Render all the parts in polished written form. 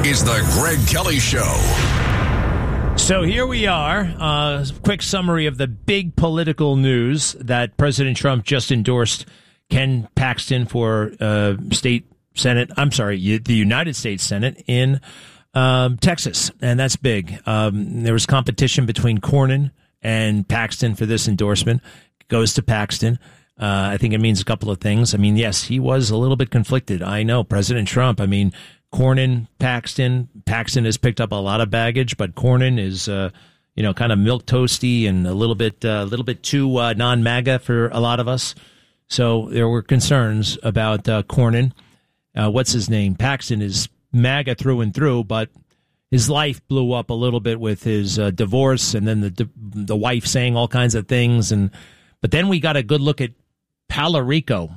is the Greg Kelly Show. So here we are. Quick summary of the big political news that President Trump just endorsed Ken Paxton for the United States Senate in Texas. And that's big. There was competition between Cornyn and Paxton for this endorsement. It goes to Paxton. I think it means a couple of things. I mean, yes, he was a little bit conflicted. I know President Trump. I mean, Cornyn, Paxton has picked up a lot of baggage, but Cornyn is, kind of milquetoasty and a little bit too non-MAGA for a lot of us. So there were concerns about Cornyn. What's his name? Paxton is MAGA through and through, but his life blew up a little bit with his divorce, and then the wife saying all kinds of things. But then we got a good look at Tallarico,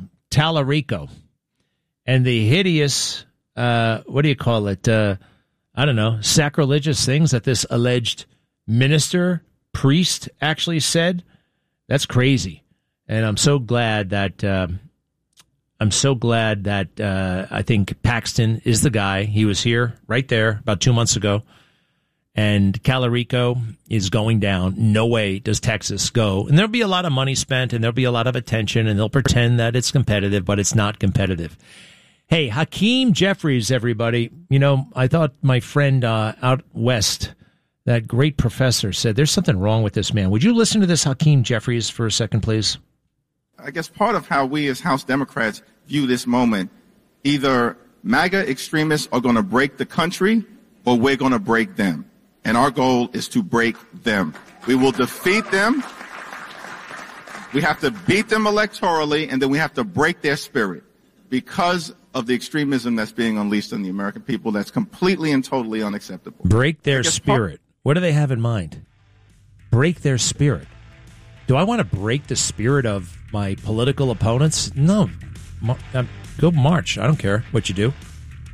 and the hideous. What do you call it? Sacrilegious things that this alleged priest actually said. That's crazy. And I'm so glad that I think Paxton is the guy. He was here right there about 2 months ago. And Tallarico is going down. No way does Texas go. And there'll be a lot of money spent and there'll be a lot of attention and they'll pretend that it's competitive, but it's not competitive. Hey, Hakeem Jeffries, everybody. I thought my friend out west, that great professor, said there's something wrong with this man. Would you listen to this Hakeem Jeffries for a second, please? I guess part of how we as House Democrats view this moment, either MAGA extremists are going to break the country or we're going to break them. And our goal is to break them. We will defeat them. We have to beat them electorally, and then we have to break their spirit because of the extremism that's being unleashed on the American people. That's completely and totally unacceptable. Break their spirit. What do they have in mind? Break their spirit. Do I want to break the spirit of my political opponents? No. Go march. I don't care what you do.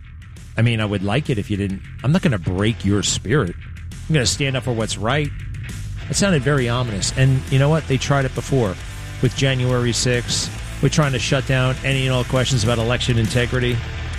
I mean, I would like it if you didn't. I'm not going to break your spirit. I'm going to stand up for what's right. That sounded very ominous. And you know what? They tried it before with January 6th. We're trying to shut down any and all questions about election integrity.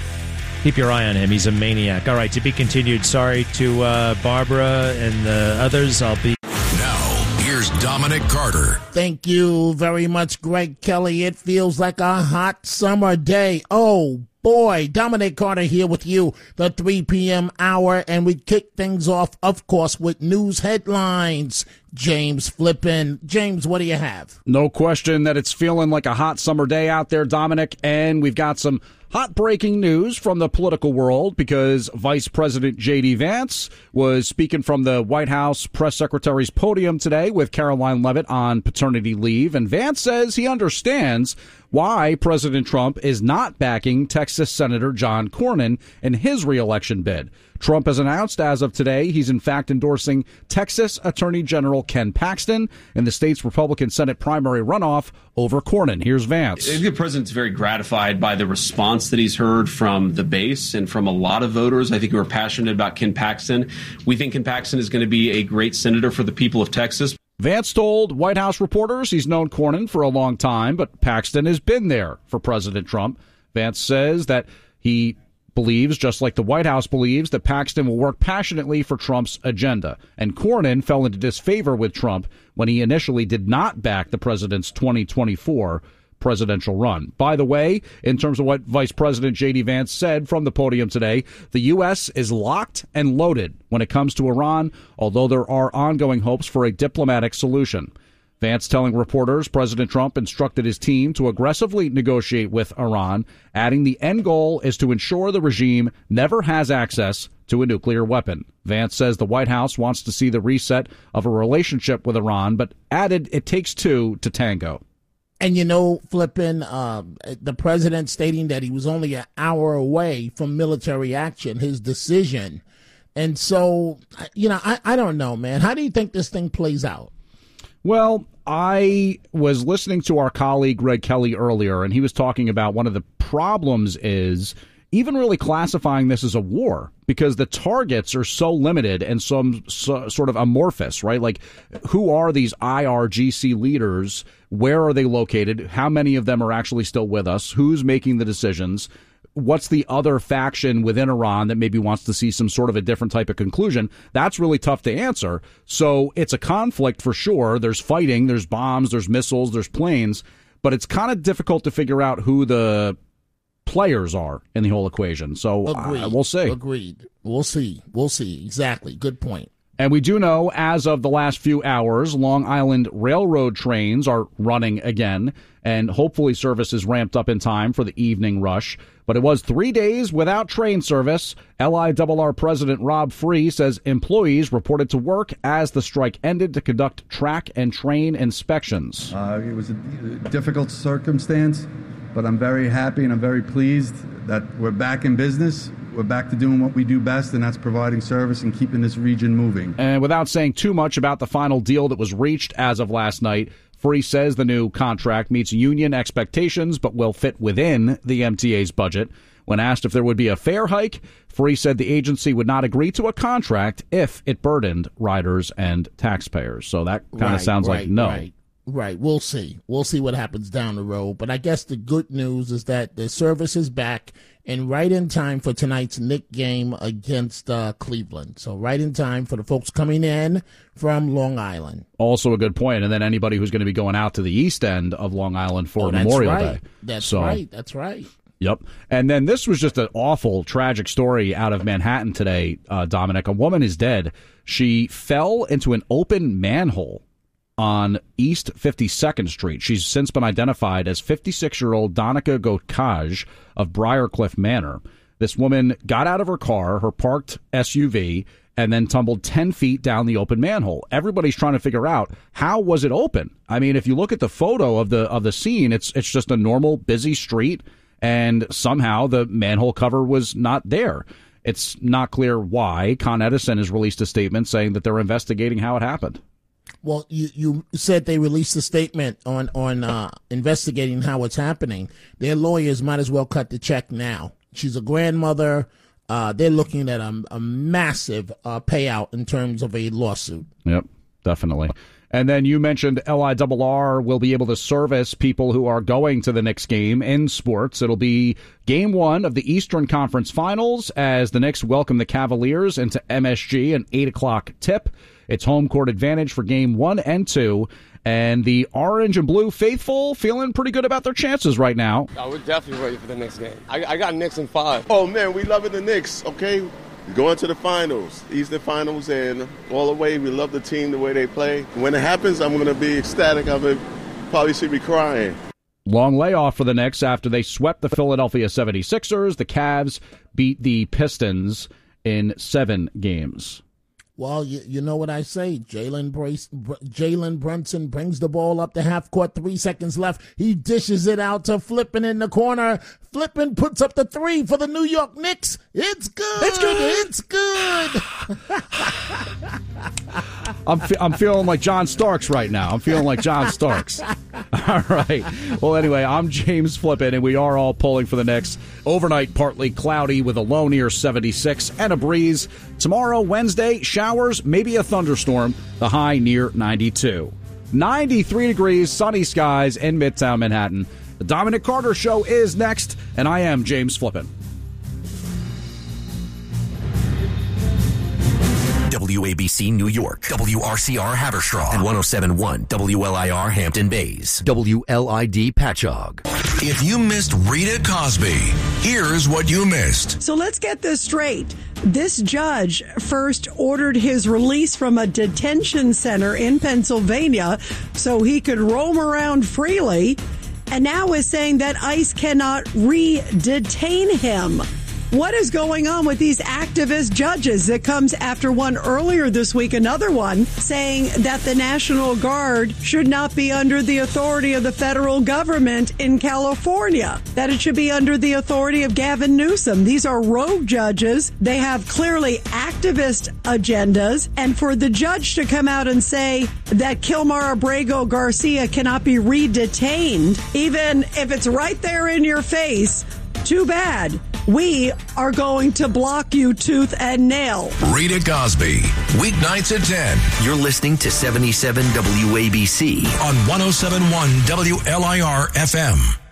Keep your eye on him. He's a maniac. All right, to be continued. Sorry to Barbara and the others. I'll be... Now, here's Dominic Carter. Thank you very much, Greg Kelly. It feels like a hot summer day. Oh, boy. Dominic Carter here with you, the 3 p.m. hour, and we kick things off, of course, with news headlines. James Flippin. James, what do you have? No question that it's feeling like a hot summer day out there, Dominic, and we've got some hot breaking news from the political world because Vice President J.D. Vance was speaking from the White House press secretary's podium today with Caroline Leavitt on paternity leave, and Vance says he understands why President Trump is not backing Texas Senator John Cornyn in his reelection bid. Trump has announced as of today he's in fact endorsing Texas Attorney General Ken Paxton in the state's Republican Senate primary runoff over Cornyn. Here's Vance. I think the president's very gratified by the response that he's heard from the base and from a lot of voters, I think, who are passionate about Ken Paxton. We think Ken Paxton is going to be a great senator for the people of Texas. Vance told White House reporters he's known Cornyn for a long time, but Paxton has been there for President Trump. Vance says that he believes, just like the White House believes, that Paxton will work passionately for Trump's agenda. And Cornyn fell into disfavor with Trump when he initially did not back the president's 2024 presidential run. By the way, in terms of what Vice President J.D. Vance said from the podium today, the U.S. is locked and loaded when it comes to Iran, although there are ongoing hopes for a diplomatic solution. Vance telling reporters President Trump instructed his team to aggressively negotiate with Iran, adding the end goal is to ensure the regime never has access to a nuclear weapon. Vance says the White House wants to see the reset of a relationship with Iran, but added it takes two to tango. And, Flippin, the president stating that he was only an hour away from military action, his decision. And so, I don't know, man. How do you think this thing plays out? Well, I was listening to our colleague Greg Kelly earlier, and he was talking about one of the problems is even really classifying this as a war because the targets are so limited and so sort of amorphous, right? Like, who are these IRGC leaders? Where are they located? How many of them are actually still with us? Who's making the decisions? what's the other faction within Iran that maybe wants to see some sort of a different type of conclusion? That's really tough to answer. So it's a conflict for sure. There's fighting, there's bombs, there's missiles, there's planes, but it's kind of difficult to figure out who the players are in the whole equation. So we'll see. Agreed. We'll see. Exactly. Good point. And we do know, as of the last few hours, Long Island Railroad trains are running again, and hopefully service is ramped up in time for the evening rush. But it was 3 days without train service. LIRR President Rob Free says employees reported to work as the strike ended to conduct track and train inspections. It was a difficult circumstance, but I'm very happy and I'm very pleased that we're back in business. We're back to doing what we do best, and that's providing service and keeping this region moving. And without saying too much about the final deal that was reached as of last night, Free says the new contract meets union expectations but will fit within the MTA's budget. When asked if there would be a fare hike, Free said the agency would not agree to a contract if it burdened riders and taxpayers. So that kind of sounds like no. Right. We'll see. We'll see what happens down the road. But I guess the good news is that the service is back and right in time for tonight's Knicks game against Cleveland. So right in time for the folks coming in from Long Island. Also a good point. And then anybody who's going to be going out to the east end of Long Island for Memorial Day. That's right. Yep. And then this was just an awful, tragic story out of Manhattan today, Dominic. A woman is dead. She fell into an open manhole on East 52nd Street. She's since been identified as 56-year-old Donica Gokaj of Briarcliff Manor. This woman got out of her car, her parked SUV, and then tumbled 10 feet down the open manhole. Everybody's trying to figure out, how was it open? I mean, if you look at the photo of the scene, it's just a normal busy street, and somehow the manhole cover was not there. It's not clear why. Con Edison has released a statement saying that they're investigating how it happened. Well, you said they released a statement on investigating how it's happening. Their lawyers might as well cut the check now. She's a grandmother. They're looking at a massive payout in terms of a lawsuit. Yep, definitely. And then you mentioned LIRR will be able to service people who are going to the Knicks game in sports. It'll be Game 1 of the Eastern Conference Finals as the Knicks welcome the Cavaliers into MSG, an 8 o'clock tip. It's home court advantage for Game 1 and 2. And the orange and blue faithful feeling pretty good about their chances right now. Oh, we're definitely ready for the Knicks game. I got Knicks in 5. Oh, man, we loving the Knicks, okay? Going to the finals, Eastern Finals, and all the way. We love the team, the way they play. When it happens, I'm going to be ecstatic. I'm going to probably see me crying. Long layoff for the Knicks after they swept the Philadelphia 76ers. The Cavs beat the Pistons in 7 games. Well, you know what I say. Jalen Brunson brings the ball up to half court, 3 seconds left. He dishes it out to Flippin in the corner. Flippin puts up the 3 for the New York Knicks. It's good. It's good. I'm feeling like John Starks right now. I'm feeling like John Starks. All right. Well, anyway, I'm James Flippin, and we are all pulling for the Knicks. Overnight, partly cloudy with a low near 76 and a breeze. Tomorrow, Wednesday, showers, maybe a thunderstorm. The high near 92. 93 degrees, sunny skies in Midtown Manhattan. The Dominic Carter Show is next, and I am James Flippin. WABC New York, WRCR Haverstraw, and 107.1 WLIR Hampton Bays, WLID Patchogue. If you missed Rita Cosby, here's what you missed. So let's get this straight. This judge first ordered his release from a detention center in Pennsylvania so he could roam around freely, and now is saying that ICE cannot re-detain him. What is going on with these activist judges? It comes after one earlier this week, another one, saying that the National Guard should not be under the authority of the federal government in California, that it should be under the authority of Gavin Newsom. These are rogue judges. They have clearly activist agendas. And for the judge to come out and say that Kilmar Abrego Garcia cannot be re-detained, even if it's right there in your face, too bad. We are going to block you tooth and nail. Rita Cosby, weeknights at 10. You're listening to 77 WABC on 107.1 WLIR FM.